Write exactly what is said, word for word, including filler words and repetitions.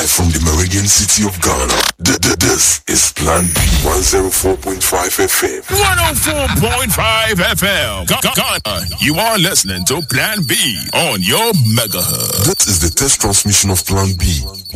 from the Meridian city of Ghana. D- d- this is Plan B one oh four point five F M. one oh four point five F M. Ghana, you are listening to Plan B on your megahertz. This is the test transmission of Plan B.